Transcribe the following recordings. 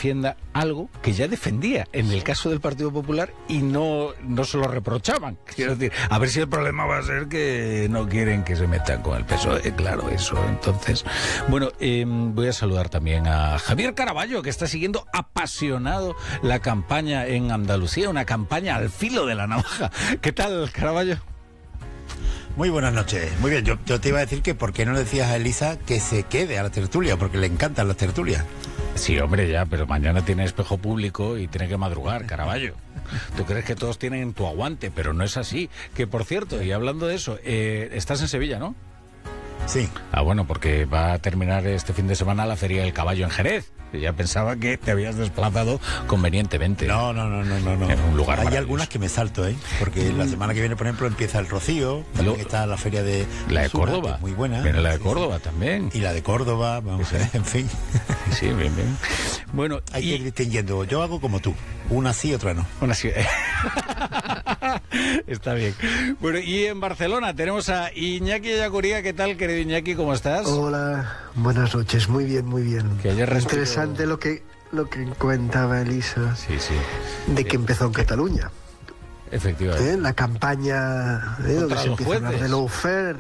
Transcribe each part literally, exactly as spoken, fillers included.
defienda algo que ya defendía en el caso del Partido Popular y no, no se lo reprochaban. Quiero decir, a ver si el problema va a ser que no quieren que se metan con el P S O E, claro, eso. Entonces, bueno, eh, voy a saludar también a Javier Caraballo, que está siguiendo apasionado la campaña en Andalucía, una campaña al filo de la navaja. ¿Qué tal, Caraballo? Muy buenas noches. Muy bien, yo, yo te iba a decir que por qué no le decías a Elisa que se quede a la tertulia, porque le encantan las tertulias. Sí, hombre, ya, pero mañana tiene espejo público y tiene que madrugar, Caraballo. Tú crees que todos tienen tu aguante, pero no es así. Que, por cierto, y hablando de eso, eh, estás en Sevilla, ¿no? Sí. Ah, bueno, porque va a terminar este fin de semana la Feria del Caballo en Jerez. Ya pensaba que te habías desplazado convenientemente. No, no, no, no, no. no. En un lugar Hay maravilloso. algunas que me salto, ¿eh? Porque la semana que viene, por ejemplo, empieza el Rocío, también Lo... está la feria de... La de Suna, Córdoba. muy buena. Viene la de sí, Córdoba sí. también. Y la de Córdoba, vamos sí, a ver, en fin. Sí, bien, bien. Bueno, hay y... que ir distinguiendo. Yo hago como tú. Una sí, otra no. Una sí. Está bien. Bueno, y en Barcelona tenemos a Iñaki Ellacuría. ¿Qué tal, querido Iñaki? ¿Cómo estás? Hola, buenas noches. Muy bien, muy bien. Que ayer respiro... Interesante lo que, lo que comentaba Elisa. Sí, sí. De que empezó en Cataluña. Efectivamente. ¿Eh? La campaña ¿eh? donde se empieza a hablar de lawfare.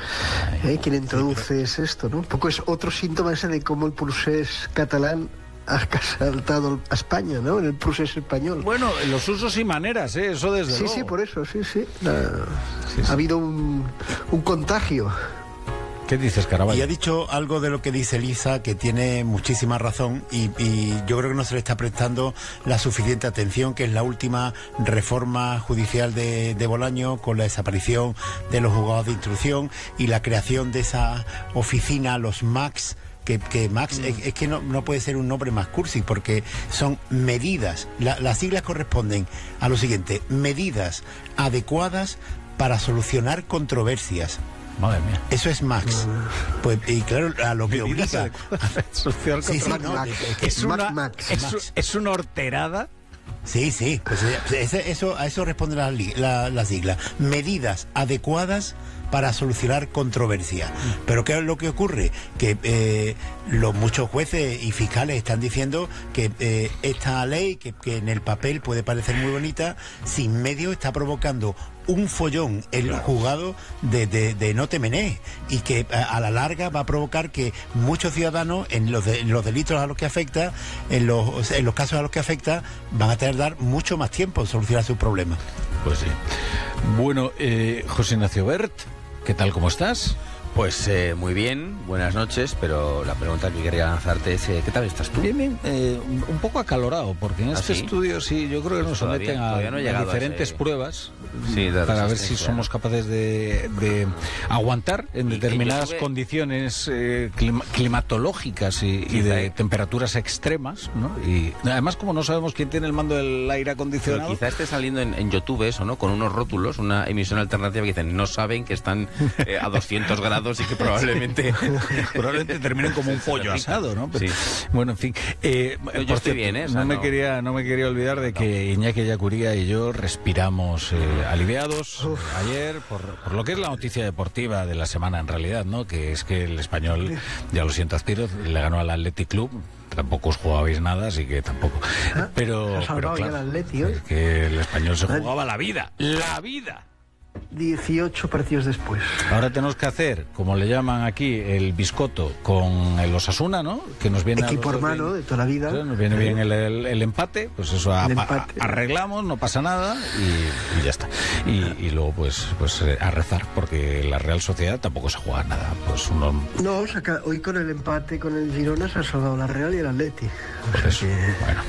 ¿Eh? Quien introduce es esto, ¿no? Un poco es otro síntoma ese de cómo el procés catalán ha saltado a España, ¿no? En el procés español. Bueno, los usos y maneras, ¿eh? Eso desde sí, luego. Sí, sí, por eso, sí, sí. La... sí, sí. Ha habido un, un contagio. ¿Qué dices, Caraballo? Y ha dicho algo de lo que dice Elisa, que tiene muchísima razón, y, y yo creo que no se le está prestando la suficiente atención, que es la última reforma judicial de, de Bolaño, con la desaparición de los juzgados de instrucción y la creación de esa oficina, los M A Cs, que, que Max mm. es, es que no, no puede ser un nombre más cursi, porque son medidas, la, las siglas corresponden a lo siguiente: medidas adecuadas para solucionar controversias. Madre mía. Eso es Max. Pues, y claro, a lo que medidas obliga social sí, sí, no, Max, es, una, Max. Es, Max. es una horterada. Sí, sí, pues ese, eso, a eso responde la, la, la sigla. Medidas adecuadas para solucionar controversia. Pero ¿qué es lo que ocurre? Que eh, los muchos jueces y fiscales están diciendo que eh, esta ley, que, que en el papel puede parecer muy bonita, sin medio está provocando un follón en el juzgado de, de, de no te menees, y que a, a la larga va a provocar que muchos ciudadanos en los, de, en los delitos a los que afecta, en los, en los casos a los que afecta, van a tardar mucho más tiempo en solucionar sus problemas. Pues sí. Bueno, eh, José Ignacio Bert, ¿qué tal, cómo estás? Pues eh, muy bien, buenas noches, pero la pregunta que quería lanzarte es, eh, ¿qué tal estás tú? Bien, bien, eh, un poco acalorado, porque en este ¿Ah, sí? estudio sí, yo creo que nos Todavía- someten a, todavía no he a llegado a diferentes ese- pruebas Sí, de para ver resistencia, si somos ¿no? capaces de, de aguantar en Y- y determinadas yo tuve- condiciones eh, clima- climatológicas y, y Quizá- de temperaturas extremas, ¿no? Y además, como no sabemos quién tiene el mando del aire Pero acondicionado... quizá esté saliendo en, en YouTube eso, ¿no? Con unos rótulos, una emisión alternativa que dicen, no saben que están eh, a doscientos grados y que probablemente... Probablemente terminen como un pollo asado, ¿no? Pero, Sí. bueno, en fin. Eh, Yo por estoy cierto, bien, ¿eh? O no, sea, me no- quería, no me quería olvidar de que Iñaki Ellacuría y yo respiramos eh, aliviados Uf. ayer por, por lo que es la noticia deportiva de la semana en realidad, ¿no? Que es que el Español, ya lo siento, Aspiro, le ganó al Athletic Club. Tampoco os jugabais nada, así que tampoco. Ah, Pero, se ha pero salvado ya claro, el Atleti hoy. es que el Español se Vale. jugaba la vida, la vida. dieciocho partidos después. Ahora tenemos que hacer, como le llaman aquí, el biscotto con el Osasuna, ¿no? Que nos viene a Equipo los dos hermano bien- de toda la vida. Claro, nos viene bien el, el- el empate, pues eso a- El a- empate. arreglamos, no pasa nada y, y ya está. Y, y luego pues pues eh, a rezar, porque la Real Sociedad tampoco se juega nada. Pues uno, No, saca, hoy con el empate con el Girona se ha salvado la Real y el Atleti. O por sea eso, que- bueno.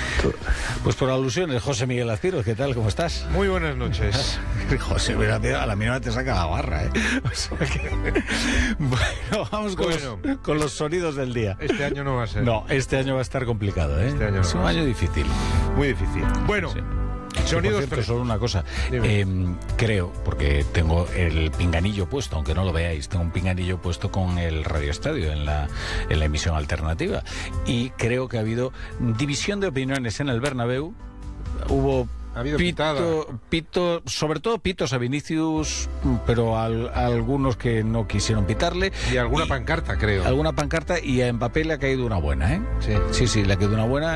Pues por alusiones, José Miguel Azpiros, ¿qué tal? ¿Cómo estás? Muy buenas noches. José Miguel Azpiros, a la mínima te saca la barra, ¿eh? O sea que... Bueno, vamos con, Bueno. los, con los sonidos del día. Este año no va a ser. No, este año va a estar complicado, ¿eh? Este año no es un va a año difícil. Muy difícil. Bueno, Sí. Sí, por sonidos cierto, frescos. solo una cosa. Dime. Eh, creo, porque tengo el pinganillo puesto, aunque no lo veáis, tengo un pinganillo puesto con el Radio Estadio en la, en la emisión alternativa. Y creo que ha habido división de opiniones en el Bernabéu. Hubo Ha habido pitada. pito, pito, sobre todo pitos a Vinicius, pero al- a algunos que no quisieron pitarle. Y alguna pancarta, creo. Alguna pancarta, y a Mbappé le ha caído una buena, ¿eh? Sí. Sí, sí, le ha caído una buena.